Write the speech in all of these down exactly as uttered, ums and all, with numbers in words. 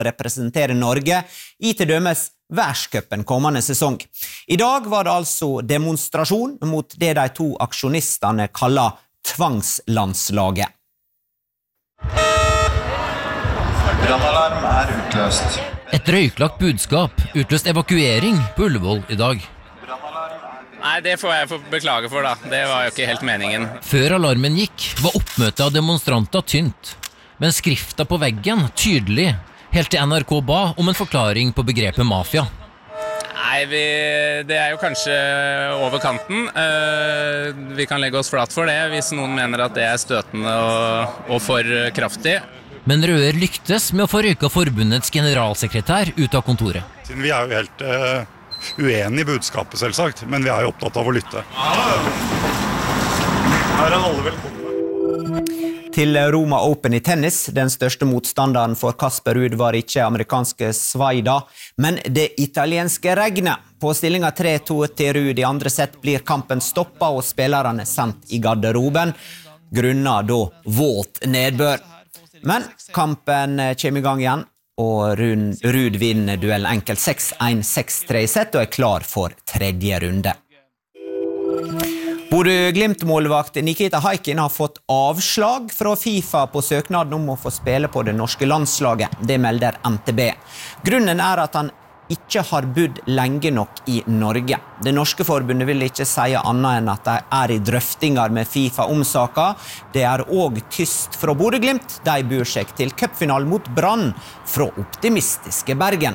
representere Norge i til dømes verdenscupen kommende sesong. I dag var det altså demonstrasjon mot det de to aksjonistene kaller tvangslandslaget. Brannalarm er utløst. Et røyklagt budskap utløst evakuering på Ullevål i dag. Nei, det får jeg beklage for da. Det var jo ikke helt meningen. Før alarmen gikk, var oppmøtet av demonstranter tynt. Men skrifta på veggen tydelig, helt til N R K ba om en forklaring på begrepet mafia. Nei, vi, det er jo kanskje over kanten. Uh, vi kan legge oss flat for det, hvis noen mener at det er støtende og, og for kraftig. Men Røer lyktes med å få røyka forbundets generalsekretær ut av kontoret. Vi er jo helt uh, uenige i budskapet selvsagt, men vi er jo opptatt av å lytte. Her er alle velkomne. Til Roma Open i tennis, den største motstanderen for Kasper Ruud var ikke amerikanske Svaida, men det italienske regnet. På stillinga tre to til Ruud i andre sett blir kampen stoppet og spillerne sendt i garderoben, grunnet da våt nedbør. Men kampen kommer i gang igjen, og Ruud vinner duellen enkelt seks en seks tre i sett og er klar for tredje runde. Bodø-Glimt-målvakt Nikita Haikin har fått avslag fra FIFA på søknaden om å få spille på det norske landslaget. Det melder N T B. Grunnen er at han ikke har bodd lenge nok i Norge. Det norske forbundet vil ikke si annet enn at de er i drøftinger med FIFA om saken. Det er også tyst fra Bodø-Glimt. De bor seg til cupfinalen mot Brann fra optimistiske Bergen.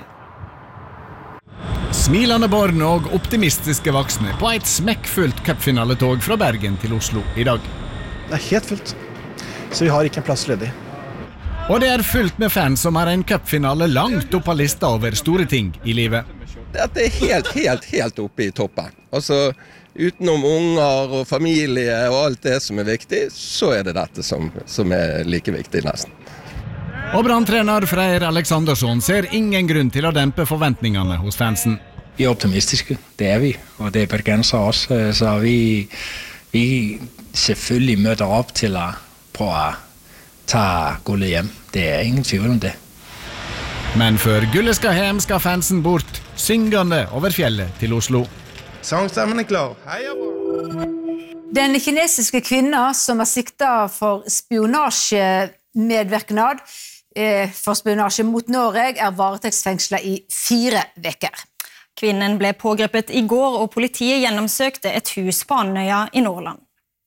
Smilende barn og optimistiske voksne på et smekkfullt cupfinaletog fra Bergen til Oslo i dag. Det er helt fullt, så vi har ikke en plass ledig. Og det er fullt med fans som har en cupfinale langt opp på lista over store ting i livet. Det er helt, helt, helt oppe i toppen. Altså, utenom unger og familie og alt det som er viktig, så er det dette som, som er like viktig nesten. Og Brann-trener Freyr Alexandersson ser ingen grunn til å dempe forventningene hos fansen. Vi er optimistiske, det er vi, og det er bergenser også, så vi, vi selvfølgelig møter opp til å prøve å ta gullet hjem. Det er ingen tvil om det. Men før gullet skal hjem skal fansen bort, syngende over fjellet til Oslo. Sangstemmen er klar. Heia på! Den kinesiske kvinna som er siktet for spionasjemedvirknad eh, for spionasje mot Norge er varetektsfengslet i fire veker. Kvinnen ble pågrepet i går, og politiet gjennomsøkte et hus på Andøya i Nordland.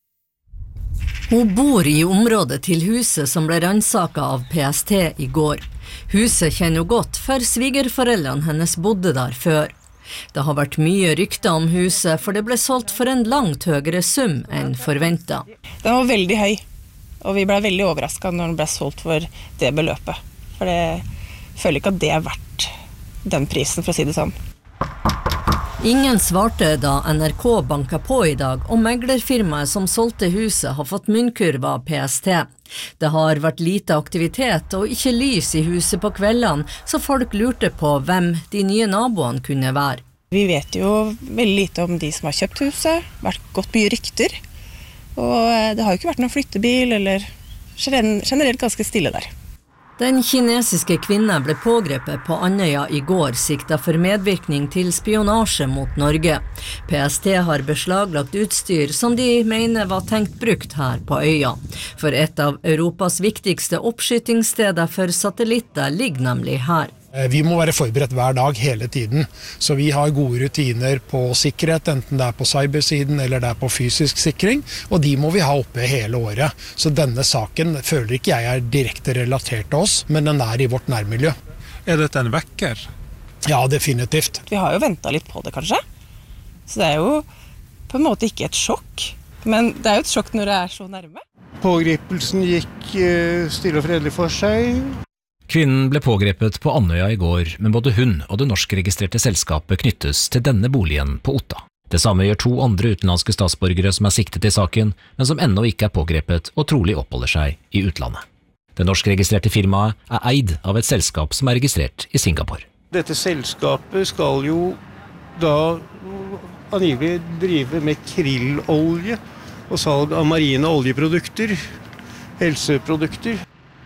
Hun bor i området til huset som ble ransaket av P S T i går. Huset kjenner hun godt, for svigerforeldrene hennes bodde der før. Det har vært mye rykter om huset, for det ble solgt for en langt høyere sum enn forventet. Den var veldig høy, og vi ble veldig overrasket når den ble solgt for det beløpet. For jeg føler ikke at det er verdt den prisen, for å si det sånn. Ingen svarte da N R K banket på i dag, og meglerfirmaet som solgte huset har fått munnkurva av P S T. Det har vært lite aktivitet og ikke lys i huset på kveldene, så folk lurte på hvem de nye naboene kunne være. Vi vet jo veldig lite om de som har kjøpt huset, vært gått mye rykter, og det har jo ikke vært noen flyttebil, eller generelt ganske stille der. Den kinesiske kvinnen ble pågrepet på Andøya i går, siktet for medvirkning til spionasje mot Norge. P S T har beslaglagt utstyr som de mener var tenkt brukt her på øya. For et av Europas viktigste oppskytingssteder for satellitter ligger nemlig her. Vi må være forberedt hver dag hele tiden, så vi har gode rutiner på sikkerhet, enten det er på cybersiden eller det er på fysisk sikring, og de må vi ha oppe hele året. Så denne saken føler ikke jeg er direkte relatert til oss, men den er i vårt nærmiljø. Er dette en vekker? Ja, definitivt. Vi har jo ventet litt på det kanskje, så det er jo på en måte ikke et sjokk, men det er jo et sjokk når det er så nærme. Pågripelsen gikk stille og fredelig for seg. Kvinnen ble pågrepet på Andøya i går, men både hun og det norskregistrerte selskapet knyttes til denne boligen på Otta. Det samme gjør to andre utenlandske statsborgere som er siktet i saken, men som ennå ikke er pågrepet og trolig oppholder seg i utlandet. Det norskregistrerte firmaet er eid av et selskap som er registrert i Singapore. Dette selskapet skal jo da angivelig drive med krillolje og salg av marine oljeprodukter, helseprodukter.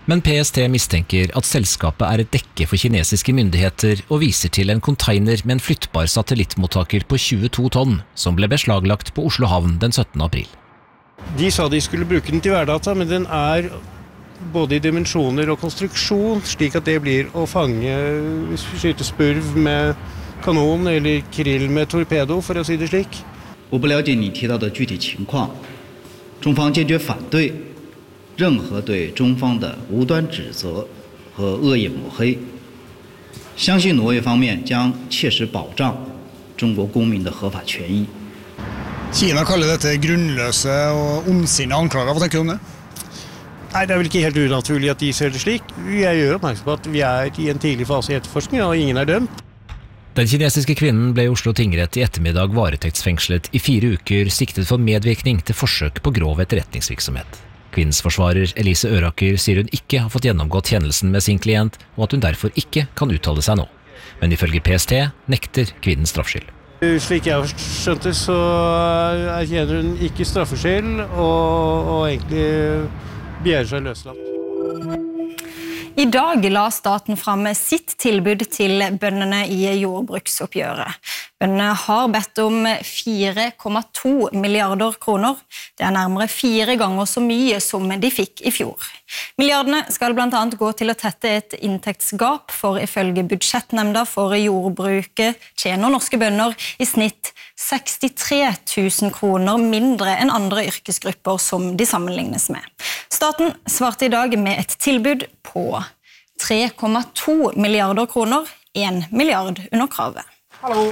Men P S T mistenker at selskapet er et dekke for kinesiske myndigheter og viser til en container med en flyttbar satellittmottaker på tjueto tonn, som ble beslaglagt på Oslo havn den syttende april. De sa de skulle bruke den til hverdata, men den er både i dimensjoner og konstruksjon, slik at det blir å fange, skyte spurv med kanon eller krill med torpedo, for å si det slik. 我不了解你提到的具体情况，中方坚决反对任何对中方的无端指责和恶意抹黑，相信挪威方面将切实保障中国公民的合法权益。 Kina kaller dette grunnløse og ondsinne anklager. Hva tenker du om det? Nei, det er vel ikke helt unaturlig at de ser det slik. Jeg gjør oppmerksom på at vi er i en tidlig fase i etterforskning, og ingen er dømt. Den kinesiske kvinnen ble i Oslo tingrett i ettermiddag varetektsfengslet i fire uker, siktet for medvirkning til forsøk på grov etterretningsvirksomhet. Kvinnens forsvarer Elise Øraker sier hun ikke har fått gjennomgått kjennelsen med sin klient, og at hun derfor ikke kan uttale seg nå. Men ifølge P S T nekter kvinnen straffskyld. Slik jeg har skjønt det, så erkjenner hun ikke straffskyld, og, og egentlig begjærer seg løslatt. I dag la staten fram sitt tilbud til bøndene i jordbruksoppgjøret. Bøndene har bedt om fire komma to milliarder kroner. Det er nærmere fire ganger så mye som de fikk i fjor. Milliardene skal blant annet gå til å tette et inntektsgap, for ifølge budsjettnemnda for jordbruket tjener norske bønder i snitt sekstitre tusen kroner mindre enn andre yrkesgrupper som de sammenlignes med. Staten svarte i dag med et tilbud på tre komma to milliarder kroner, en milliard under kravet. Hallo.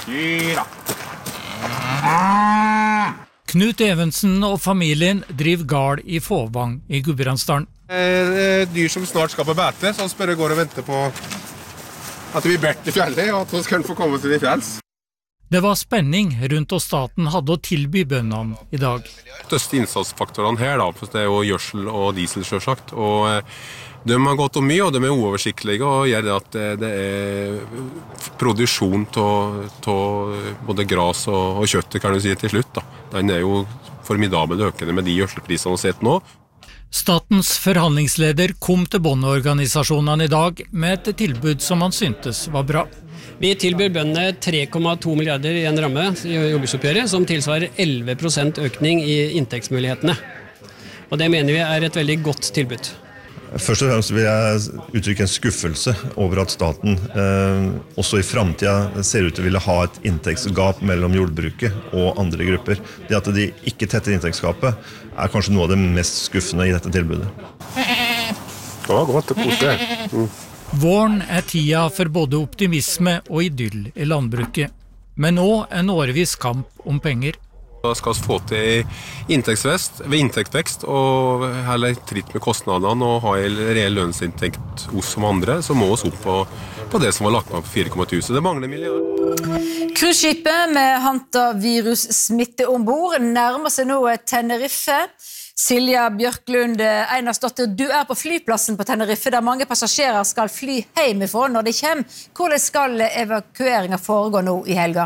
Knut Evensen og familien driver gard i Fåvang i Gudbrandsdalen. Eh, dyr som snart skal på bete, så spør jeg går og venter på at det blir bedt i fjellet, og at vi skal få komme til de fjells. Det var spenning rundt og staten hadde å tilby bøndene i dag. Største innsatsfaktorene her da, det er jo gjørsel og diesel selvsagt, og de har gått om mye, og de er uoversiktlige, og gjør det at det er produksjon av både gras og, og kjøtt, kan du si, til slutt. Da. Den er jo formidabelt økende med de gjørselprisene vi har sett nå. Statens forhandlingsleder kom til bondeorganisasjonene i dag med et tilbud som han syntes var bra. Vi tilbyr bøndene tre komma to milliarder i en ramme i jordbruksoppgjøret, som tilsvarer elleve prosent økning i inntektsmulighetene. Og det mener vi er et veldig godt tilbud. Først og fremst vil jeg uttrykke en skuffelse over at staten eh, også i fremtiden ser ut til å ville ha et inntektsgap mellom jordbruket og andre grupper. Det at de ikke tetter inntektsgapet er kanskje noe av det mest skuffende i dette tilbudet. Det var godt, det koste. Mm. Våren er tida for både optimisme og idyll i landbruket, men nå en årevis kamp om penger. Da skal vi få til inntektsvekst ved inntektsvekst og heller tritt med kostnadene og ha en reell lønnsinntekt hos som andre, så må vi opp på, på det som var lagt med på fire komma to. Så det mangler milliard. Cruiseskipet med hantavirus-smitte ombord nærmer seg nå Tenerife. Silja Bjørklund Einarsdotter, du er på flyplassen på Tenerife, der mange passasjerer skal fly hjemmefra når de kommer. Hvordan skal evakueringen foregå nå i helga?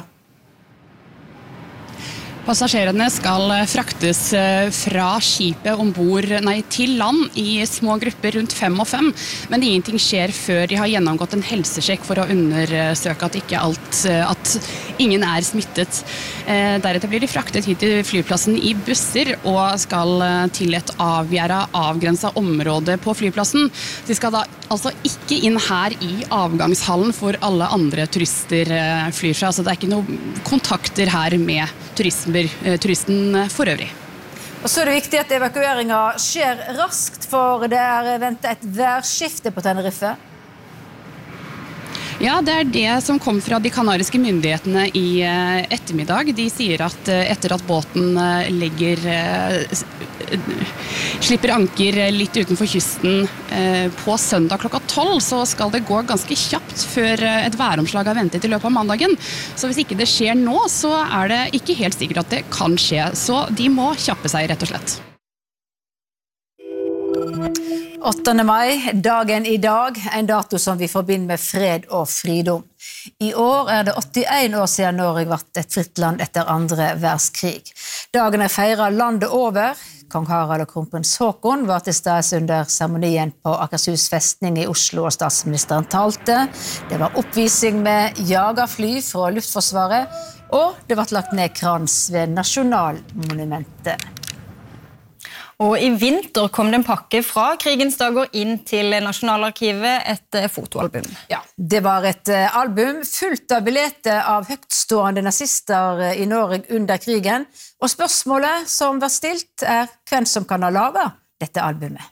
Passasjerene skal fraktes fra skipet ombord, nei, til land i små grupper rundt fem og fem, men ingenting skjer før de har gjennomgått en helsesjekk for å undersøke at, ikke alt, at ingen er smittet. Deretter blir de fraktet hit til flyplassen i busser og skal til et avgjerdet avgrenset område på flyplassen. De skal da altså ikke inn her i avgangshallen for alle andre turister flyr fra, så det er ikke noen kontakter her med turisme. turisten for øvrig. Og så er det viktig at evakueringen skjer raskt, for det er ventet et værskifte på Tenerife. Ja, det er det som kom fra de kanariske myndighetene i ettermiddag. De sier at etter at båten legger, slipper anker litt utenfor kysten på søndag klokka tolv, så skal det gå ganske kjapt før et væromslag er ventet i løpet av mandagen. Så hvis ikke det skjer nå, så er det ikke helt sikkert at det kan skje. Så de må kjappe seg, rett og slett. åttende mai, dagen i dag, en dato som vi forbinder med fred og fridom. I år er det åttien år siden Norge ble et fritt land etter andre verdenskrig. Dagen er feiret landet over. Kong Harald og kronprins Haakon var til stede under seremonien på Akershus festning i Oslo, og statsministeren talte. Det var oppvisning med jagerfly fra Luftforsvaret, og det ble lagt ned krans ved Nasjonalmonumentet. Og i vinter kom det en pakke fra krigens dager inn til Nasjonalarkivet, et fotoalbum. Ja, det var et album fullt av billetter av høytstående nazister i Norge under krigen, og spørsmålet som var stilt er hvem som kan ha laget dette albumet.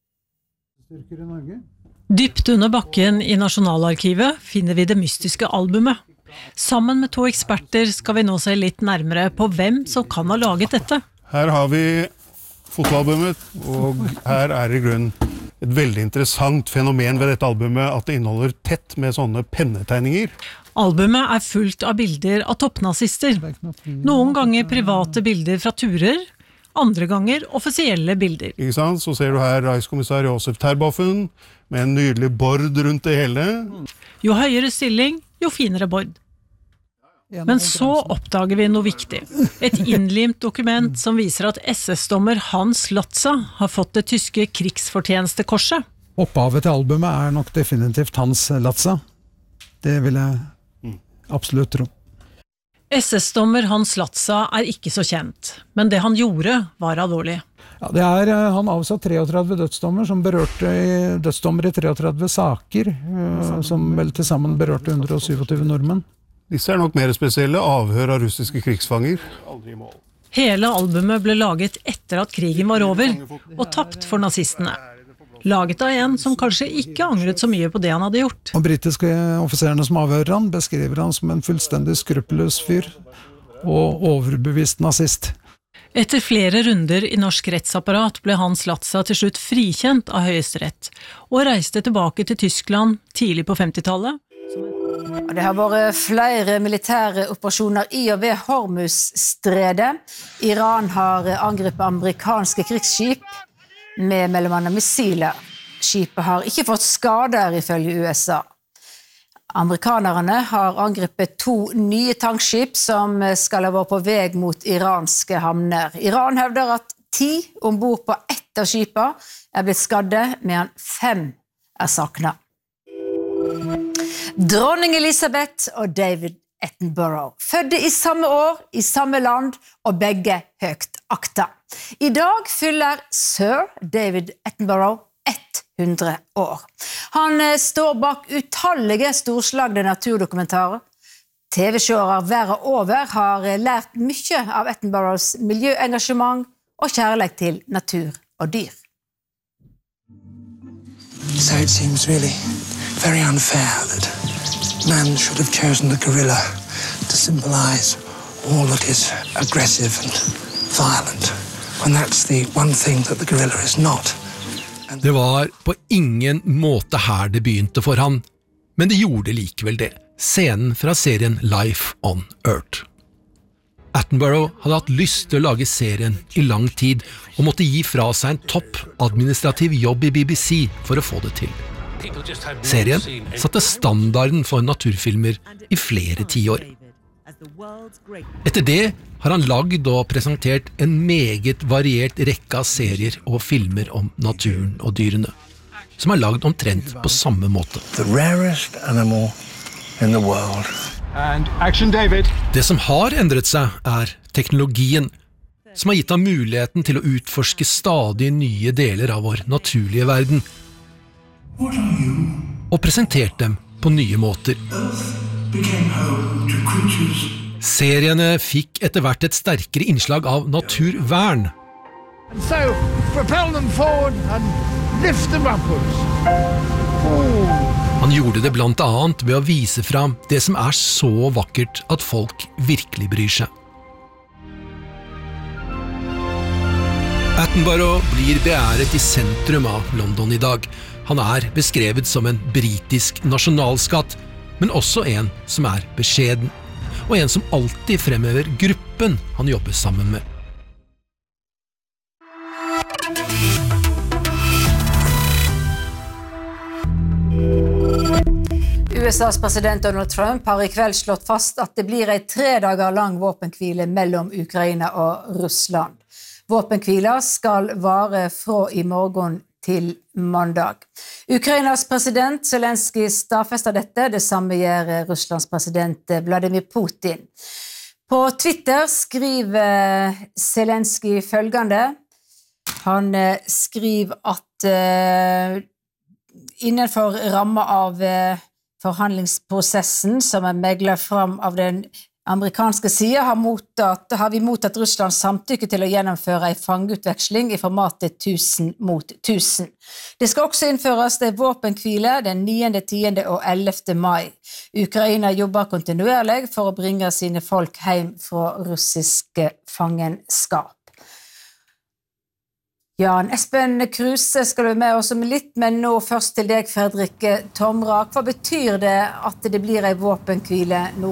Dypt under bakken i Nasjonalarkivet finner vi det mystiske albumet. Sammen med to eksperter skal vi nå se litt nærmere på hvem som kan ha laget dette. Her har vi fotoalbumet, og her er i grunnen et veldig interessant fenomen ved dette albumet, at det inneholder tett med sånne pennetegninger. Albumet er fullt av bilder av toppnazister. Noen ganger private bilder fra turer, andre ganger offisielle bilder. Ikke sant? Så ser du her reichskommissær Josef Terboven, med en nydelig bord rundt det hele. Jo høyere stilling, jo finere bord. Men så oppdager vi noe viktig. Et innlimt dokument som viser at S S-dommer Hans Latza har fått det tyske krigsfortjenestekorset. Opphavet til albumet er nok definitivt Hans Latza. Det vil jeg absolutt tro. S S-dommer Hans Latza er ikke så kjent, men det han gjorde var alvorlig. Ja, det er, han avsatt treogtredve dødsdommer som berørte dødsdommer i treogtredve saker, som vel til sammen berørte hundre og syttisju nordmenn. Disse er nok mer spesielle, avhør av russiske krigsfanger. Hele albumet ble laget etter at krigen var over, og tapt for nazistene. Laget av en som kanskje ikke angret så mye på det han hadde gjort. De britiske offiserene som avhører han, beskriver han som en fullstendig skruppelløs fyr og overbevist nazist. Etter flere runder i norsk rettsapparat ble Hans Latza til slutt frikjent av Høyesterett, og reiste tilbake til Tyskland tidlig på femtitallet. Det har vært flere militære operasjoner i og ved Hormuzstredet. Iran har angrepet amerikanske krigsskip med mellom annet missiler. Skipet har ikke fått skader ifølge U S A. Amerikanerne har angrepet to nye tankskip som skal ha vært på vei mot iranske havner. Iran hevder at ti ombord på ett av skipene er blitt skadde, medan fem er savnet. Dronning Elisabeth og David Attenborough, fødde i samme år, i samme land, og begge høyt akta. I dag fyller Sir David Attenborough hundre år. Han står bak utallige storslagne naturdokumentarer. T V-seere verden over har lært mye av Attenboroughs miljøengasjement og kjærlighet til natur og dyr. So it seems really very unfair that man should have chosen the gorilla to symbolize all that is aggressive and violent, when that's the one thing that the gorilla is not. Det var på ingen måte her det begynte for han, men det gjorde likevel det. Scenen fra serien Life on Earth. Attenborough hadde hatt lyst til å lage serien i lang tid, og måtte gi fra seg en topp administrativ jobb i B B C for å få det til. Serien satte standarden for naturfilmer i flere tiår. Etter det har han lagd og presentert en meget variert rekke av serier og filmer om naturen og dyrene, som er lagd omtrent på samme måte. The rarest animal in the world. And action, David. Det som har endret seg er teknologien, som har gitt ham muligheten til å utforske stadig nye deler av vår naturlige verden, og presentert dem på nye måter. Seriene fikk etter hvert et sterkere innslag av naturvern. So, propel them forward and lift them upwards. Oh. Han gjorde det blant annet ved å vise fram det som er så vakkert at folk virkelig bryr seg. Attenborough blir beæret i sentrum av London i dag. Han er beskrevet som en britisk nasjonalskatt, men også en som er beskjeden, og en som alltid fremhever gruppen han jobber sammen med. U S A's president Donald Trump har I kveld slått fast at det blir en tre dager lang våpenhvile mellom Ukraina og Russland. Våpenhvila skal vare fra I morgen til mandag. Ukrainas president Zelensky stadfester dette, det samme gjør Russlands president Vladimir Putin. På Twitter skriver Zelensky følgende. Han skriver at uh, innenfor rammer av uh, forhandlingsprosessen som er meglet fram av den amerikanske siden har, mottatt, har vi mottatt Russlands samtykke til å gjennomføre en fangeutveksling I formatet tusen mot tusen. Det skal også innføres det våpenhvile den niende, tiende og ellevte mai. Ukraina jobber kontinuerlig for å bringe sine folk hjem fra russiske fangenskap. Jan Espen Kruse skal du med oss om litt, men nå først til deg, Fredrik Tomrak. Hva betyr det at det blir en våpenhvile nå?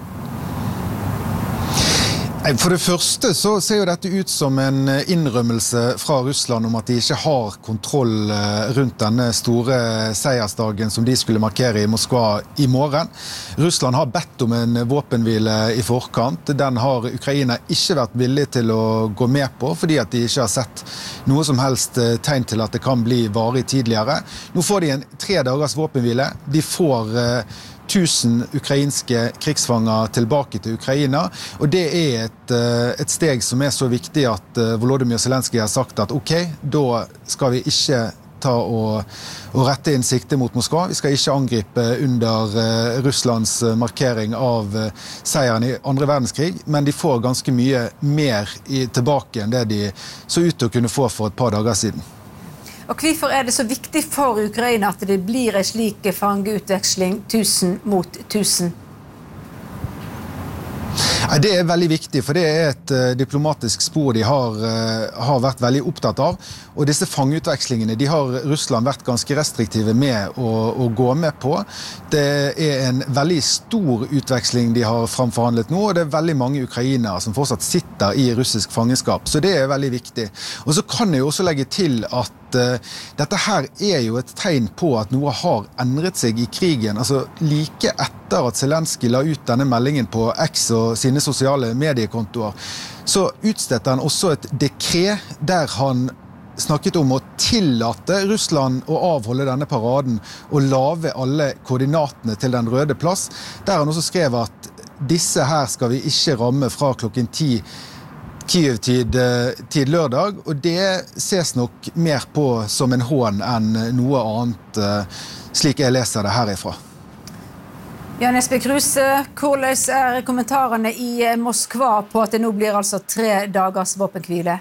For det første så ser jo dette ut som en innrømmelse fra Russland om at de ikke har kontroll rundt denne store seiersdagen som de skulle markere I Moskva I morgen. Russland har bedt om en våpenhvile I forkant. Den har Ukraina ikke vært villig til å gå med på, fordi at de ikke har sett noe som helst tegn til at det kan bli varig tidligere. Nå får de en tre dagers våpenhvile. De får tusen ukrainske krigsfanger tilbake til Ukraina, og det er et, et steg som er så viktig at Volodymyr Zelensky har sagt at ok, da skal vi ikke ta og, og rette inn sikte mot Moskva. Vi skal ikke angripe under uh, Russlands markering av uh, seieren I andre verdenskrig, men de får ganske mye mer I, tilbake enn det de så ut til å kunne få for et par dager siden. Og hvorfor er det så viktig for Ukraina at det blir en slik fangeutveksling tusen mot tusen? Det er veldig viktig, for det er et uh, diplomatisk spor de har, uh, har vært veldig opptatt av. Og disse fangeutvekslingene, de har Russland vært ganske restriktive med å, å gå med på. Det er en veldig stor utveksling de har framforhandlet nå, og det er veldig mange ukrainere som fortsatt sitter I russisk fangenskap. Så det er veldig viktig. Og så kan jeg også legge til at uh, dette her er jo et tegn på at noe har endret seg I krigen. Altså like etter at Zelensky la ut denne meldingen på X og sine sosiale mediekontoer, så utstedte han også et dekret der han snakket om å tillate Russland å avholde denne paraden og lave alle koordinatene til den røde plass, der han også skrev at disse her skal vi ikke ramme fra klokken ti Kiev-tid tid lørdag, og det ses nok mer på som en hån enn noe annet, slik jeg leser det herifra. Jan Espen Kruse, hvordan er kommentarene I Moskva på at det nå blir altså tre dagers våpenhvile?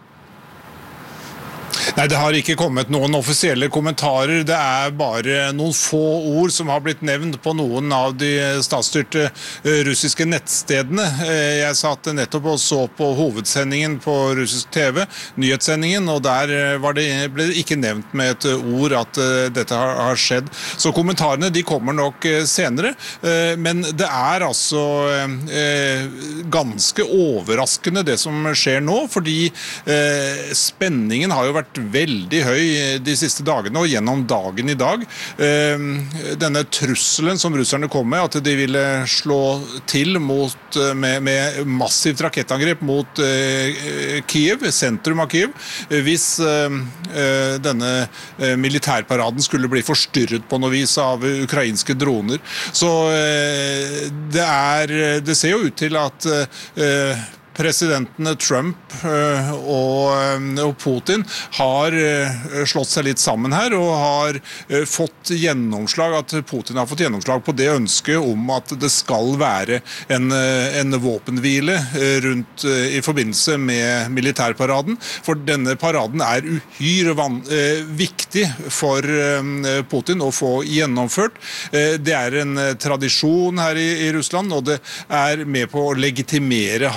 Nei, det har ikke kommet noen offisielle kommentarer. Det er bare noen få ord som har blitt nevnt på noen av de statsstyrte russiske nettstedene. Jeg satt nettopp og så på hovedsendingen på russisk TV, nyhetssendingen, og der var det, ble det ikke nevnt med et ord at dette har, har skjedd. Så kommentarene de kommer nok senere, men det er altså ganske overraskende det som skjer nå, fordi spenningen har jo vært veldig høy de siste dagene og gjennom dagen I dag. Denne trusselen som russerne kom med, at de ville slå til mot, med, med massivt rakettangrep mot Kiev, sentrum av Kiev, hvis denne militærparaden skulle bli forstyrret på noe vis av ukrainske droner. Så det, er, det ser jo ut til at presidentene Trump og, og Putin har slått seg litt sammen her og har fått gjennomslag, at Putin har fått gjennomslag på det ønsket om at det skal være en, en våpenhvile rundt I forbindelse med militærparaden, for denne paraden er uhyre van, viktig for Putin å få gjennomført. Det er en tradisjon her I, I Russland, og det er med på å legitimere hans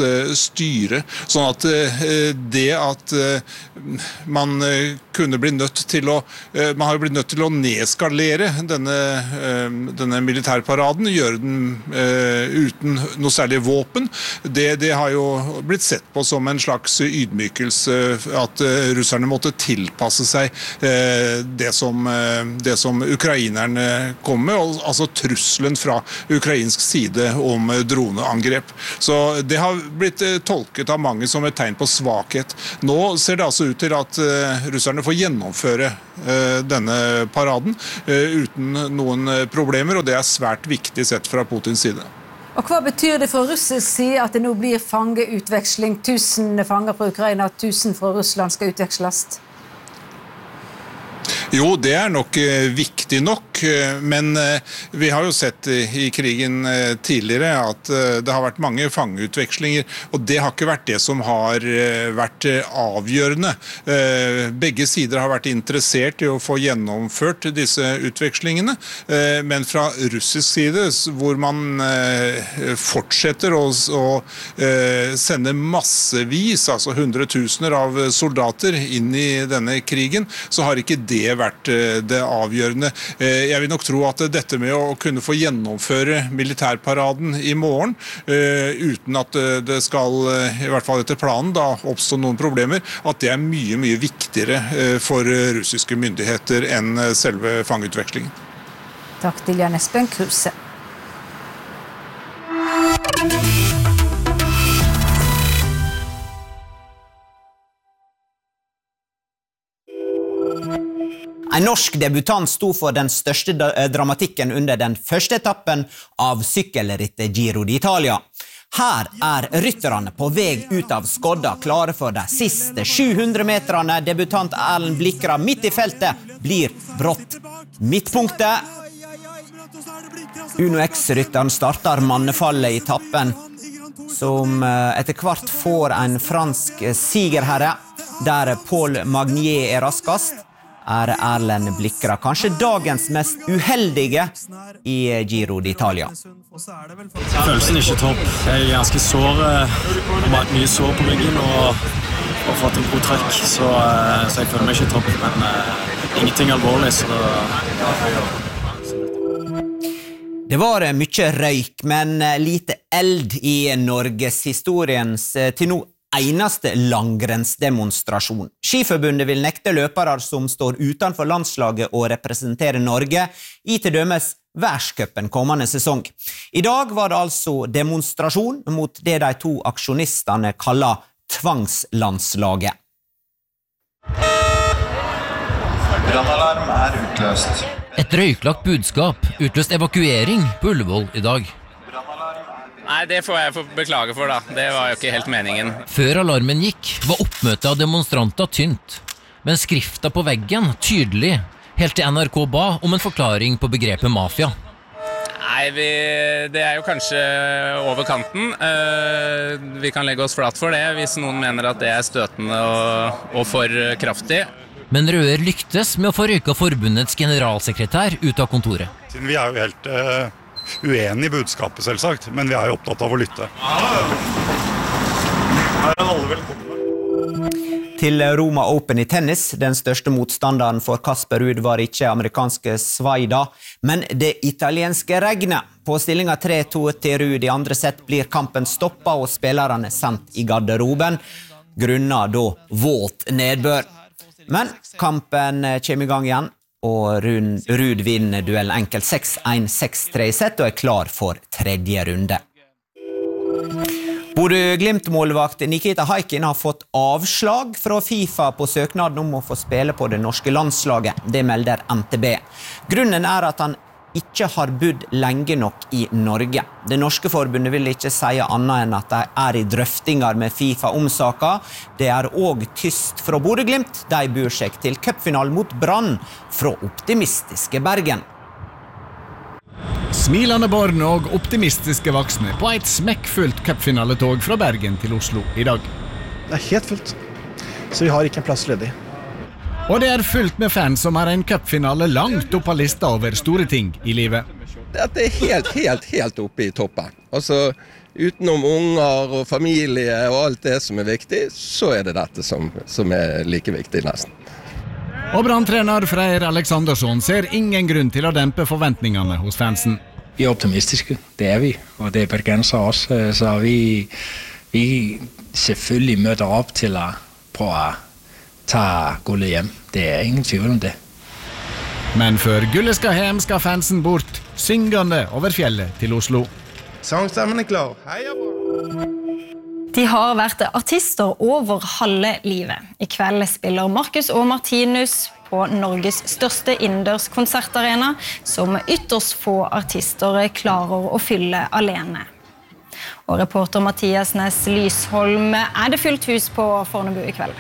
styre. Sånn at det at man kunne bli nødt til å man har blitt nødt til å nedskalere denne, denne militærparaden, gjøre den uten noe særlig våpen. Det, det har jo blitt sett på som en slags ydmykelse at russerne måtte tilpasse seg det som, det som ukrainerne kom med, altså trusselen fra ukrainsk side om droneangrep. Så det har blitt tolket av mange som et tegn på svakhet. Nå ser det altså ut til at russerne får gjennomføre denne paraden uten noen problemer, og det er svært viktig sett fra Putins side. Og hva betyr det fra russisk side at det nå blir fangeutveksling? Tusen fanger fra Ukraina, tusen fra Russland skal utveksles? Jo, det er nok viktig nok, men vi har jo sett i krigen tidligere at det har vært mange fangeutvekslinger, og det har ikke vært det som har vært avgjørende. Begge sider har vært interessert i å få gjennomført disse utvekslingene, men fra russisk side, hvor man fortsetter å, å sende massevis, altså hundretusener av soldater inn i denne krigen, så har ikke det vært det avgjørende. Jeg vil nok tro at dette med å kunne få gjennomføre militærparaden i morgen, uten at det skal, i hvert fall etter planen, da oppstå noen problemer, at det er mye, mye viktigere for russiske myndigheter enn selve fangeutvekslingen. Takk til Jan Espen Kruse. En norsk debutant sto for den største dramatikken under den første etappen av sykkelrittet Giro d'Italia. Her er rytterne på vei ut av Skodda klare for de siste sju hundre meterne. Debutant Erlend Blikra midt i feltet blir brått midtpunktet. Uno X-rytteren starter mannefallet i tappen, som etter hvert får en fransk sigerherre, der Paul Magnier er raskast. Er Erlend Blikra kanskje dagens mest uheldige i Giro d'Italia. Følelsen er ikke topp. Jeg er ganske sår, mye sår på ryggen og har fått en god trekk, så, så jeg føler meg ikke topp, men uh, ingenting alvorlig, så det var mye røyk, men lite eld i Norgeshistoriens til nå eneste langrennsdemonstrasjon. Skiforbundet vil nekte løpere som står utenfor landslaget å representere Norge i til dømes verdenscupen kommende sesong. I dag var det altså demonstrasjon mot det de to aksjonistene kaller tvangslandslaget. Brannalarm er utløst. Et røyklagt budskap utløst evakuering på Ullevål i dag. Nei, det får jeg beklage for da. Det var jo ikke helt meningen. Før alarmen gikk, var oppmøtet av demonstranter tynt. Men skrifta på veggen, tydelig, helt til N R K ba om en forklaring på begrepet mafia. Nei, vi, det er jo kanskje over kanten. Uh, vi kan legge oss flat for det, hvis noen mener at det er støtende og, og for kraftig. Men Røer lyktes med å få røyka forbundets generalsekretær ut av kontoret. Siden vi er jo helt... Uh... uenig i budskapet selvsagt, men vi er jo opptatt av å lytte. Her er alle velkomne. Til Roma Open i tennis, den største motstanderen for Kasper Ruud var ikke amerikanske Svajda, men det italienske regnet. På stillinga tre to til Ruud i andre sett blir kampen stoppet og spillerne sendt i garderoben, grunnet da våt nedbør. Men kampen kommer i gang igjen, og Ruud vinner duell enkelt seks en seks tre sett og er klar for tredje runde. Bodø-Glimt-målvakt Nikita Haikin har fått avslag fra FIFA på søknaden om å få spille på det norske landslaget. Det melder N T B. Grunnen er at han ikke har bodd lenge nok i Norge. Det norske forbundet vil ikke si annet enn at de er i drøftinger med FIFA om saken. Det er også tyst fra Bodø-Glimt. De bor seg til cupfinalen mot Brann fra optimistiske Bergen. Smilende barn og optimistiske voksne på et smekkfullt cupfinaletog fra Bergen til Oslo i dag. Det er helt fullt, så vi har ikke en plass ledig. Og det er fullt med fans som har en cupfinale langt opp på lista over store ting i livet. at det er helt, helt, helt oppe i toppen. Altså, utenom unger og familie og alt det som er viktig, så er det dette som, som er like viktig nesten. Og Brann-trener Freyr Alexandersson ser ingen grunn til å dempe forventningene hos fansen. Vi er optimistiske, det er vi, og det er bergenser også, så vi, vi selvfølgelig møter opp til å prøve å ta gullet hjem. Det er ingen tvil om det. Men før gullet skal hjem, skal fansen bort, syngende over fjellet til Oslo. Sangstemmen er klar. Heia bra! De har vært artister over halve livet. I kveld spiller Marcus og Martinus på Norges største innendørs konsertarena, som ytterst få artister klarer å fylle alene. Og reporter Mathias Næss Lysholm, er det fullt hus på Fornebu i kveld?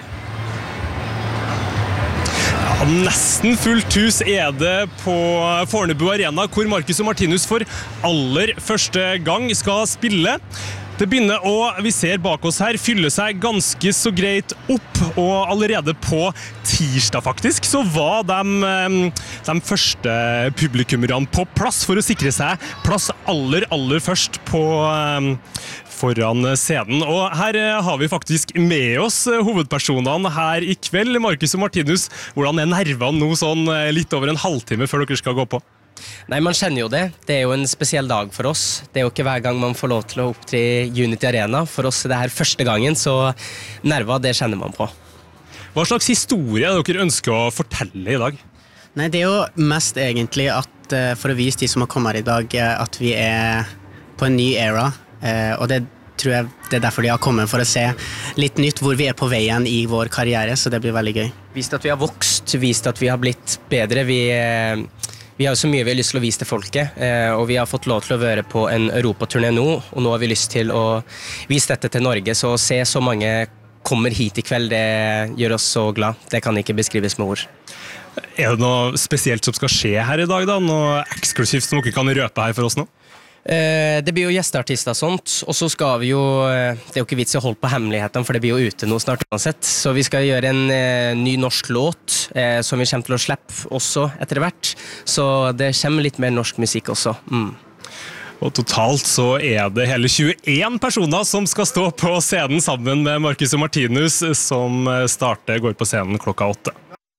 Ja, nesten fullt hus er det på Fornebu Arena, hvor Marcus og Martinus for aller første gang skal spille. Det begynner å, vi ser bak oss her, fylle seg ganske så greit opp, og allerede på tirsdag faktisk, så var de, de første publikummerne på plass for å sikre seg plass aller, aller først på, foran scenen. Og her har vi faktisk med oss hovedpersonene her i kveld. Marcus og Martinus, hvordan er nervene nå sånn litt over en halvtime før dere skal gå på? Nei, man kjenner jo det. Det er jo en spesiell dag for oss. Det er jo ikke hver gang man får lov til å opptre i Unity Arena. For oss er det her første gangen, så nerver, det kjenner man på. Hva slags historie er dere ønsker å fortelle i dag? Nei, det er jo mest egentlig at, for å vise de som har kommet her i dag, at vi er på en ny era. Og det tror jeg det er derfor de har kommet, for å se litt nytt hvor vi er på veien i vår karriere, så det blir veldig gøy. Vist at vi har vokst, vist at vi har blitt bedre. Vi Vi har så mye vi har lyst til å vise til folket, og vi har fått lov til å være på en europaturné nå, og nå har vi lyst til å vise dette til Norge, så å se så mange kommer hit i kveld, det gjør oss så glad. Det kan ikke beskrives med ord. Er det noe spesielt som skal skje her i dag da? Noe eksklusivt som dere kan røpe her for oss nå? Det blir jo gjesteartister og sånt, og så skal vi jo, det er jo ikke vits i å holde på hemmelighetene, for det blir jo ute nå snart uansett, så vi skal gjøre en eh, ny norsk låt eh, som vi kommer til å slippe også etter hvert, så det kommer litt mer norsk musikk også. Mm. Og totalt så er det hele tjueen personer som skal stå på scenen sammen med Marcus og Martinus, som starter, går på scenen klokka åtte.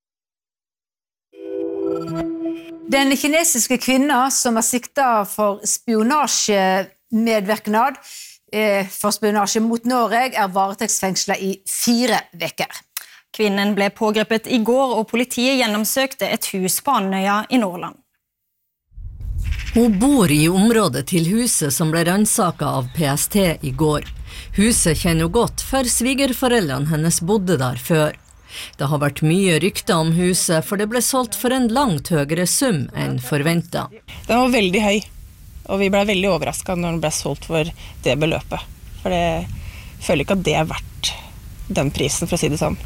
Den kinesiske kvinna som er siktet for spionasjemedvirknad for spionasje mot Norge er varetektsfengslet i fire veker. Kvinnen ble pågrepet i går, og politiet gjennomsøkte et hus på Andøya i Nordland. Hun bor i området til huset som ble ransaket av P S T i går. Huset kjenner hun godt, for svigerforeldrene hennes bodde der før. Det har vært mye rykter om huset, for det ble solgt for en langt høyere sum enn forventet. Den var veldig høy, og vi ble veldig overrasket når den ble solgt for det beløpet. For jeg føler ikke at det er verdt den prisen, for å si det sånn.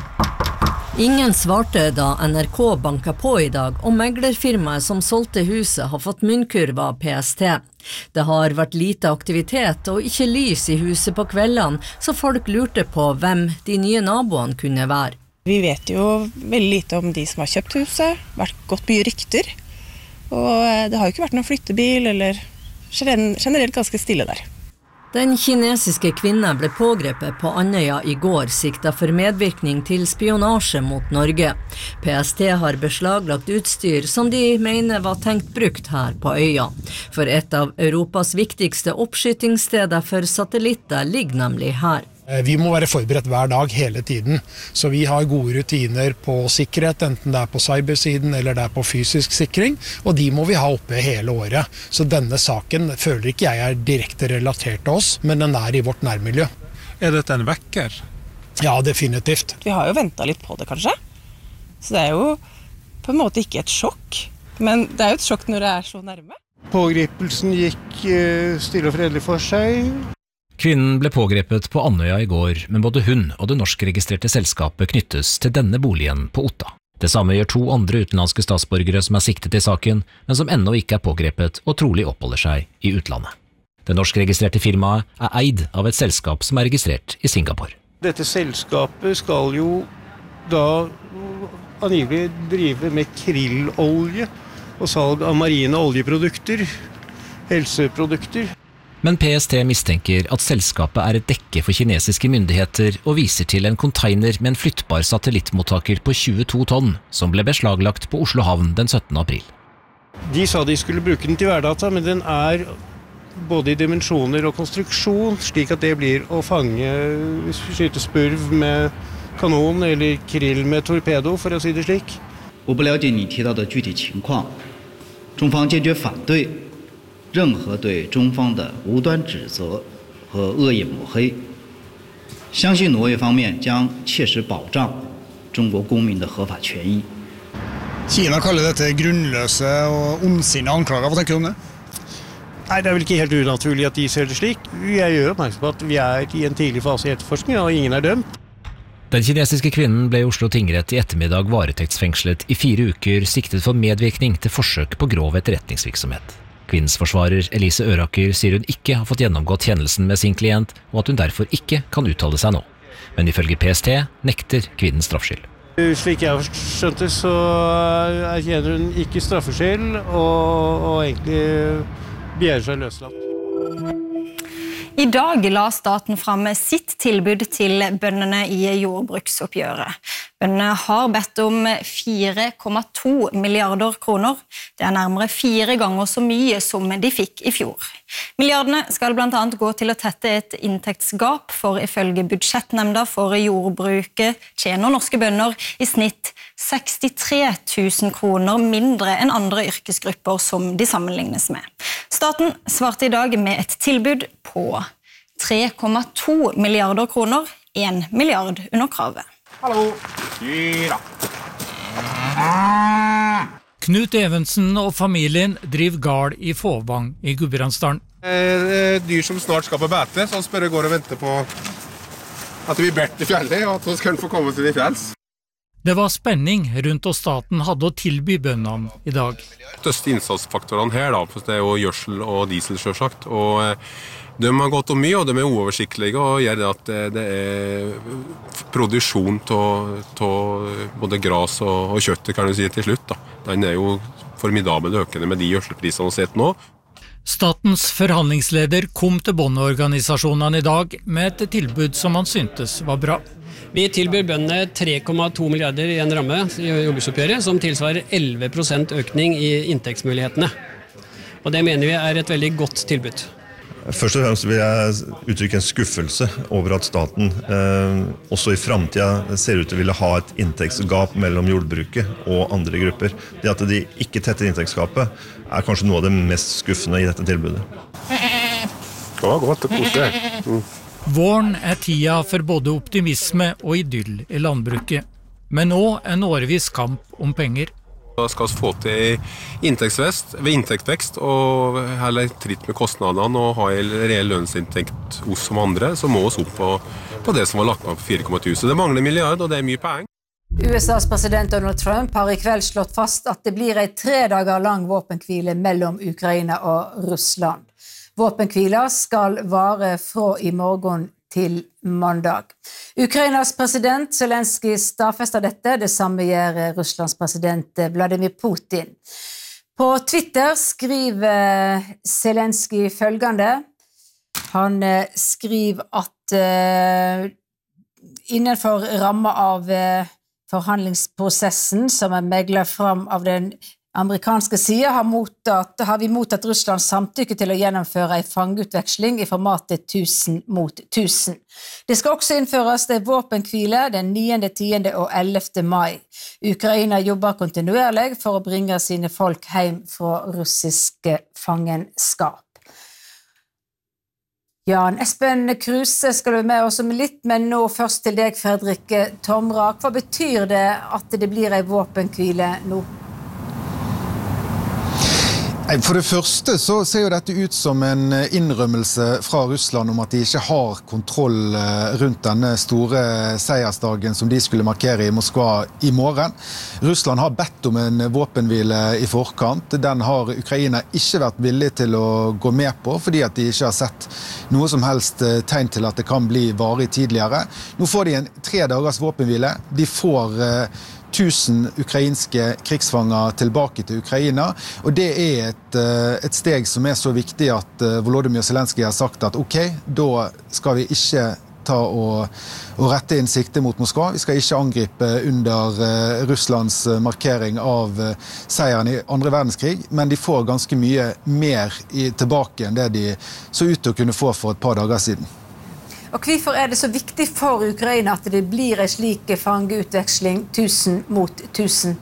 Ingen svarte da N R K banket på i dag, og meglerfirmaet som solgte huset har fått munnkurv av P S T. Det har vært lite aktivitet og ikke lys i huset på kveldene, så folk lurte på hvem de nye naboene kunne være. Vi vet jo veldig lite om de som har kjøpt huset, vært gått mye rykter, og det har jo ikke vært noen flyttebil, eller generelt ganske stille der. Den kinesiske kvinnen ble pågrepet på Andøya i går, siktet for medvirkning til spionasje mot Norge. P S T har beslaglagt utstyr som de mener var tenkt brukt her på øya. For et av Europas viktigste oppskytingssteder for satellitter ligger nemlig her. Vi må være forberedt hver dag hele tiden, så vi har gode rutiner på sikkerhet, enten det er på cybersiden eller det er på fysisk sikring, og de må vi ha oppe hele året. Så denne saken føler ikke jeg er direkte relatert til oss, men den er i vårt nærmiljø. Er dette en vekker? Ja, definitivt. Vi har jo ventet litt på det kanskje, så det er jo på en måte ikke et sjokk, men det er jo et sjokk når det er så nærme. Pågripelsen gikk stille og fredelig for seg. Kvinnen ble pågrepet på Andøya i går, men både hun og det norskregistrerte selskapet knyttes til denne boligen på Otta. Det samme gjør to andre utenlandske statsborgere som er siktet i saken, men som ennå ikke er pågrepet og trolig oppholder seg i utlandet. Det norskregistrerte firmaet er eid av et selskap som er registrert i Singapore. Dette selskapet skal jo da angivelig drive med krillolje, og salg av marine oljeprodukter, helseprodukter. Men P S T mistenker at selskapet er et dekke for kinesiske myndigheter og viser til en container med en flyttbar satellittmottaker på tjueto tonn, som ble beslaglagt på Oslo havn den syttende april. De sa de skulle bruke den til værdata, men den er både i dimensjoner og konstruksjon, slik at det blir å fange, hvis vi skyter spurv med kanon eller krill med torpedo, for å si det slik. 我不了解你提到的具体情况，中方坚决反对任何对中方的无端指责和恶意抹黑，相信挪威方面将切实保障中国公民的合法权益。 Kina kaller dette grunnløse og ondsinnede anklager. Hva tenker du om det? Nei, det er vel ikke helt unaturlig at de ser det slik. Jeg gjør oppmerksom på at vi er i en tidlig fase i etterforskning, og ingen er dømt. Den kinesiske kvinnen ble i Oslo tingrett i ettermiddag varetektsfengslet i fire uker, siktet for medvirkning til forsøk på grov etterretningsvirksomhet. Kvinnens forsvarer Elise Øraker sier hun ikke har fått gjennomgått kjennelsen med sin klient, og at hun derfor ikke kan uttale seg nå. Men ifølge P S T nekter kvinnen straffskyld. Slik jeg har skjønt det, så erkjenner hun ikke straffskyld, og, og egentlig begjærer seg løslatt. I dag la staten fram sitt tilbud til bøndene i jordbruksoppgjøret. Bøndene har bedt om fire komma to milliarder kroner. Det er nærmere fire ganger så mye som de fikk i fjor. Milliardene skal blant annet gå til å tette et inntektsgap, for ifølge budsjettnemnda for jordbruket tjener norske bønder i snitt sekstitre tusen kroner mindre enn andre yrkesgrupper som de sammenlignes med. Staten svarte i dag med et tilbud på tre komma to milliarder kroner, en milliard under kravet. Hallo. Knut Evensen og familien driver gard i Fåvang i Gudbrandsdalen. Eh, dyr som snart skal på bete, så han spør og går og venter på at det blir bert i fjellet, og at han skal få komme til de fjells. Det var spenning rundt og staten hadde å tilby bøndene i dag. Største innsatsfaktorene her da, det er jo gjørsel og diesel selvsagt, og de har gått om mye, og de er uoversiktlige, og gjør det at det er produksjon av både gras og, og kjøtt, kan du si til slutt. Da. Den er jo formidabelt økende med de gjørselprisene vi har sett nå. Statens forhandlingsleder kom til bondeorganisasjonene i dag med et tilbud som han syntes var bra. Vi tilbyr bøndene tre komma to milliarder i en ramme i jordbruksoppgjøret, som tilsvarer elleve prosent økning i inntektsmulighetene. Og det mener vi er et veldig godt tilbud. Først og fremst vil jeg uttrykke en skuffelse over at staten eh, også i fremtiden ser ut til å ville ha et inntektsgap mellom jordbruket og andre grupper. Det at de ikke tetter inntektsgapet er kanskje noe av det mest skuffende i dette tilbudet. Det var godt å kose. Mm. Våren er tida for både optimisme og idyll i landbruket, men nå en årevis kamp om penger. Da skal vi få til inntektsvekst, ved inntektsvekst og heller tritt med kostnadene og ha en reell lønnsinntekt hos som andre, så må vi opp på, på det som var lagt på fire komma to. Så det mangler milliard, og det er mye penger. U S A's president Donald Trump har i kveld slått fast at det blir en tre dager lang våpenhvile mellom Ukraina og Russland. Våpenhvila skal vare fra i morgen til mandag. Ukrainas president Zelensky stadfester dette, det samme gjør Russlands president Vladimir Putin. På Twitter skriver Zelensky følgende. Han skriver at uh, innenfor ramma av uh, forhandlingsprosessen som er meglet fram av den amerikanske siden, har, mottatt, har vi mottatt Russlands samtykke til å gjennomføre en fangeutveksling i formatet tusen mot tusen. Det skal også innføres det våpenhvile den niende, tiende og ellevte mai. Ukraina jobber kontinuerlig for å bringe sine folk hjem fra russiske fangenskap. Jan Espen Kruse skal du med oss om litt, men nå først til deg, Fredrik Tomrak. Hva betyr det at det blir en våpenhvile nå? For det første så ser jo dette ut som en innrømmelse fra Russland om at de ikke har kontroll rundt denne store seiersdagen som de skulle markere i Moskva i morgen. Russland har bedt om en våpenhvile i forkant. Den har Ukraina ikke vært villig til å gå med på, fordi at de ikke har sett noe som helst tegn til at det kan bli varig tidligere. Nå får de en tre dagers våpenhvile. De får tusen ukrainske krigsfanger tilbake til Ukraina, og det er et, et steg som er så viktig at Volodymyr Zelenskyj har sagt at ok, da skal vi ikke ta og, og rette inn sikte mot Moskva. Vi skal ikke angripe under uh, Russlands markering av uh, seieren i andre verdenskrig, men de får ganske mye mer i, tilbake enn det de så ut til å kunne få for et par dager siden. Og hvorfor er det så viktig for Ukraina at det blir en slik fangeutveksling tusen mot tusen?